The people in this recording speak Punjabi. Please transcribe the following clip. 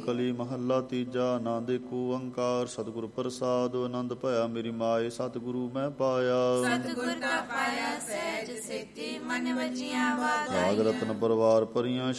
ਕਲੀ ਮਹੱਲਾ ਤੀਜਾ। ਆਨੰਦ ਏਕ ਓੰਕਾਰ ਸਤਿਗੁਰ ਪ੍ਰਸਾਦਿ। ਆਨੰਦ ਭਇਆ ਮੇਰੀ ਮਾਏ ਸਤਿਗੁਰੂ ਮੈਂ ਪਾਇਆ। ਸਤਿਗੁਰ ਕਾ ਪਾਇਆ ਸਹਿਜ ਸੇਤੀ ਮਨ ਵਜੀਆਂ ਵਾਧਾਈਆਂ। ਰਾਜ ਰਤਨ ਪਰਵਾਰ ਭਰੀਆਂ